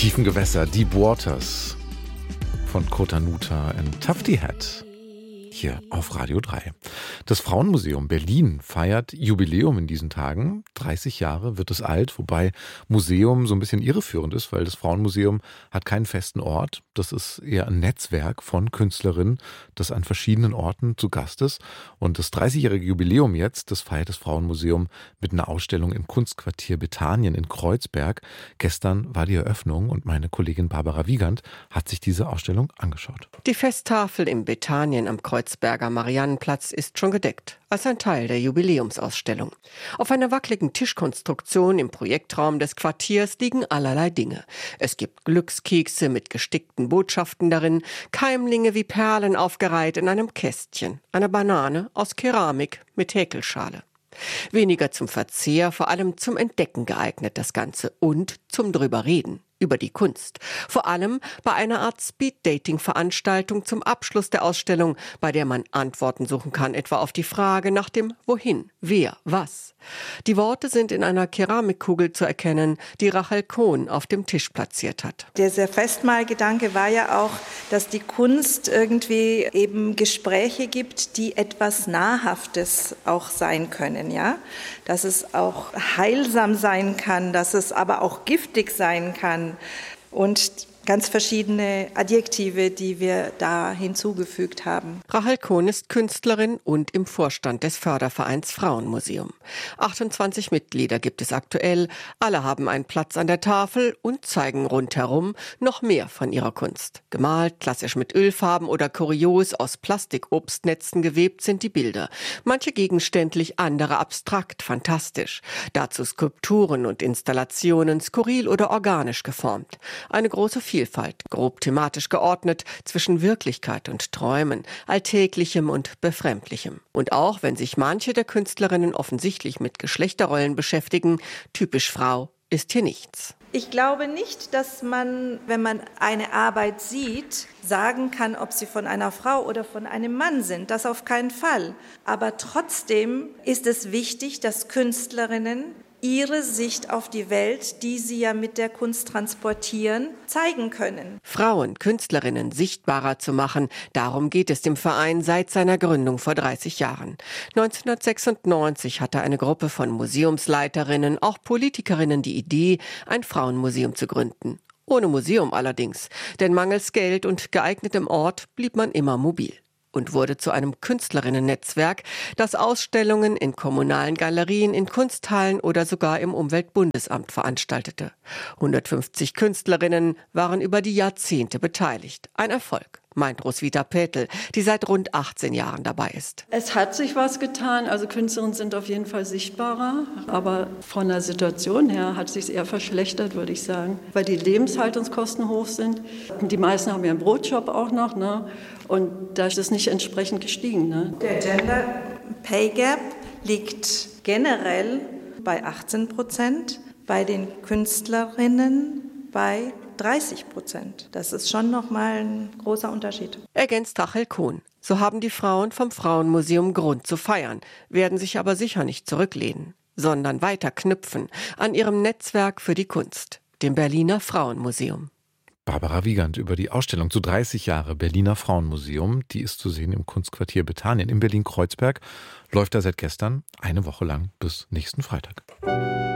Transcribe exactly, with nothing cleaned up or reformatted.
tiefen Gewässer, Deep Waters von Kota Nuta und Tufty Hat. Hier auf Radio drei. Das Frauenmuseum Berlin feiert Jubiläum in diesen Tagen. dreißig Jahre wird es alt, wobei Museum so ein bisschen irreführend ist, weil das Frauenmuseum hat keinen festen Ort. Das ist eher ein Netzwerk von Künstlerinnen, das an verschiedenen Orten zu Gast ist. Und das dreißigjährige Jubiläum jetzt, das feiert das Frauenmuseum mit einer Ausstellung im Kunstquartier Bethanien in Kreuzberg. Gestern war die Eröffnung und meine Kollegin Barbara Wiegand hat sich diese Ausstellung angeschaut. Die Festtafel im Bethanien am Kreuzberger Mariannenplatz ist schon gedeckt, als ein Teil der Jubiläumsausstellung. Auf einer wackeligen Tischkonstruktion im Projektraum des Quartiers liegen allerlei Dinge. Es gibt Glückskekse mit gestickten Botschaften darin, Keimlinge wie Perlen aufgereiht in einem Kästchen, eine Banane aus Keramik mit Häkelschale. Weniger zum Verzehr, vor allem zum Entdecken geeignet das Ganze und zum Drüberreden. Über die Kunst. Vor allem bei einer Art Speed-Dating-Veranstaltung zum Abschluss der Ausstellung, bei der man Antworten suchen kann, etwa auf die Frage nach dem Wohin, wer, was. Die Worte sind in einer Keramikkugel zu erkennen, die Rachel Kohn auf dem Tisch platziert hat. Der Festmahlgedanke war ja auch, dass die Kunst irgendwie eben Gespräche gibt, die etwas Nahrhaftes auch sein können, ja? Dass es auch heilsam sein kann, dass es aber auch giftig sein kann. Und ganz verschiedene Adjektive, die wir da hinzugefügt haben. Rachel Kohn ist Künstlerin und im Vorstand des Fördervereins Frauenmuseum. achtundzwanzig Mitglieder gibt es aktuell. Alle haben einen Platz an der Tafel und zeigen rundherum noch mehr von ihrer Kunst. Gemalt, klassisch mit Ölfarben oder kurios aus Plastikobstnetzen gewebt sind die Bilder. Manche gegenständlich, andere abstrakt, fantastisch. Dazu Skulpturen und Installationen, skurril oder organisch geformt. Eine große Vielfalt, grob thematisch geordnet zwischen Wirklichkeit und Träumen, Alltäglichem und Befremdlichem. Und auch wenn sich manche der Künstlerinnen offensichtlich mit Geschlechterrollen beschäftigen, typisch Frau ist hier nichts. Ich glaube nicht, dass man, wenn man eine Arbeit sieht, sagen kann, ob sie von einer Frau oder von einem Mann sind. Das auf keinen Fall. Aber trotzdem ist es wichtig, dass Künstlerinnen ihre Sicht auf die Welt, die sie ja mit der Kunst transportieren, zeigen können. Frauen, Künstlerinnen sichtbarer zu machen, darum geht es dem Verein seit seiner Gründung vor dreißig Jahren. neunzehnhundertsechsundneunzig hatte eine Gruppe von Museumsleiterinnen, auch Politikerinnen die Idee, ein Frauenmuseum zu gründen. Ohne Museum allerdings, denn mangels Geld und geeignetem Ort blieb man immer mobil. Und wurde zu einem Künstlerinnen-Netzwerk, das Ausstellungen in kommunalen Galerien, in Kunsthallen oder sogar im Umweltbundesamt veranstaltete. hundertfünfzig Künstlerinnen waren über die Jahrzehnte beteiligt. Ein Erfolg, meint Roswitha Petel, die seit rund achtzehn Jahren dabei ist. Es hat sich was getan, also Künstlerinnen sind auf jeden Fall sichtbarer, aber von der Situation her hat es sich eher verschlechtert, würde ich sagen, weil die Lebenshaltungskosten hoch sind. Die meisten haben ja einen Brotjob auch noch, ne? Und da ist es nicht entsprechend gestiegen. Ne? Der Gender Pay Gap liegt generell bei achtzehn Prozent, bei den Künstlerinnen bei dreißig Prozent. Das ist schon nochmal ein großer Unterschied. Ergänzt Rachel Kohn. So haben die Frauen vom Frauenmuseum Grund zu feiern, werden sich aber sicher nicht zurücklehnen, sondern weiter knüpfen an ihrem Netzwerk für die Kunst, dem Berliner Frauenmuseum. Barbara Wiegand über die Ausstellung zu dreißig Jahre Berliner Frauenmuseum. Die ist zu sehen im Kunstquartier Bethanien in Berlin-Kreuzberg. Läuft da seit gestern eine Woche lang bis nächsten Freitag.